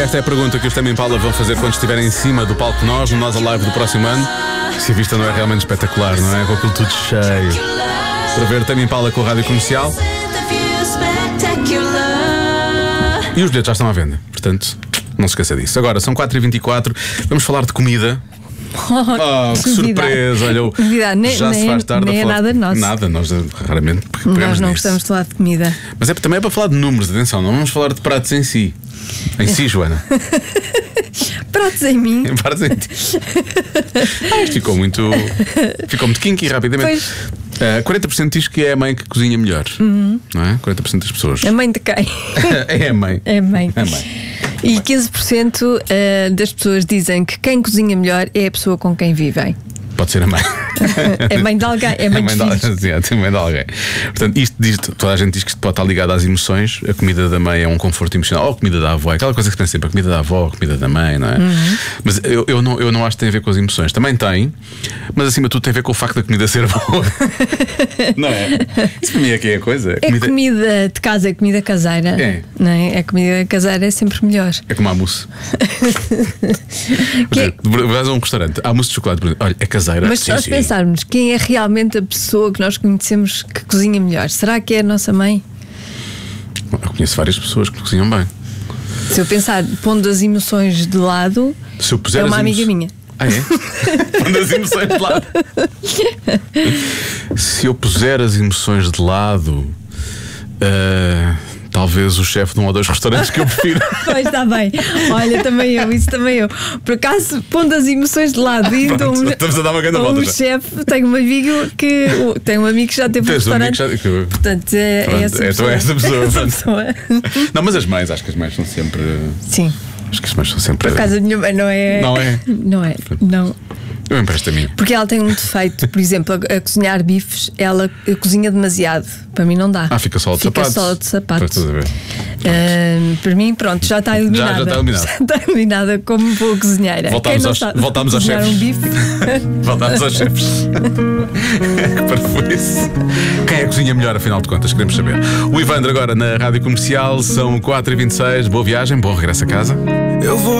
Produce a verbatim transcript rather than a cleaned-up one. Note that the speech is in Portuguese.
Esta é a pergunta que os Tame Impala vão fazer quando estiverem em cima do palco Nós, no Nós Alive do próximo ano. Se a vista não é realmente espetacular, não é? Com aquilo tudo cheio. Para ver Tame Impala com a rádio comercial. E os bilhetes já estão à venda, portanto, não se esqueça disso. Agora, são quatro e vinte e quatro, vamos falar de comida. Oh, que surpresa! Olha, Novidade. Nem, já nem, se faz tarde nem a falar. É nada nosso. Nada, nós raramente pegamos Nós não nisso. gostamos de falar de comida. Mas é, também é para falar de números, atenção, não vamos falar de pratos em si. Em si, Joana. Pratos em mim. Em pratos em ti. Ah, isto ficou muito. Ficou muito kinky rapidamente. Pois. Uh, quarenta por cento diz que é a mãe que cozinha melhor. Uhum. Não é? quarenta por cento das pessoas. A mãe de quem? É a mãe. É a mãe. É a mãe. E quinze por cento das pessoas dizem que quem cozinha melhor é a pessoa com quem vivem. Pode ser a mãe. É mãe de alguém, é mãe, É mãe de de, filhos. sim, é mãe de alguém. Portanto, isto diz, toda a gente diz que isto pode estar ligado às emoções. A comida da mãe é um conforto emocional. Ou a comida da avó, é aquela coisa que se pensa sempre, a comida da avó, a comida da mãe, não é? Uhum. Mas eu, eu, não, eu não acho que tem a ver com as emoções. Também tem, mas acima de tudo tem a ver com o facto da comida ser boa. Não é? Isso para mim é que é a coisa. A É comida... comida de casa, é comida caseira. É. Não é? A comida caseira é sempre melhor. É como a mousse. Que é- Vais a um restaurante, há mousse de chocolate, por exemplo. Olha, é caseira. Mas se sim, nós sim. pensarmos quem é realmente a pessoa que nós conhecemos que cozinha melhor, será que é a nossa mãe? Eu conheço várias pessoas que cozinham bem. Se eu pensar, pondo as emoções de lado, Se eu puser é as uma emo- amiga minha. Ah, é? Quando as emoções de lado. Se eu puser as emoções de lado, ah, talvez o chefe de um ou dois restaurantes que eu prefiro. Pois está bem. Olha, também eu, isso também eu. Por acaso, pondo as emoções de lado, e então, Pronto, estamos a dar uma grande um volta já. chefe, tenho um amigo que tem um amigo que já teve um Tens um amigo restaurante. que já- que- Portanto, é, Pronto, é essa é, pessoa. então é essa pessoa, É essa pronto. pessoa. Não, mas as mães, acho que as mães são sempre. Sim. Acho que as mães são sempre. Por acaso a minha mãe não é. Não é? Não é. Não. Eu empresto a mim. Porque ela tem um defeito, por exemplo, a, a cozinhar bifes, ela cozinha demasiado. Para mim não dá. Ah, fica só de Fica sapatos. só de sapatos. Estás a ver? Ah, para mim, pronto, já está eliminada. Já- já está eliminada. Já está eliminada como boa cozinheira. Voltámos Quem não aos- sabe voltámos aos cozinhar chefes. um bife. Voltámos aos chefes. Que parvoíce. Quem é que cozinha melhor, afinal de contas? Queremos saber. O Ivandro agora na rádio comercial, são quatro e vinte e seis. Boa viagem, bom regresso a casa. Eu vou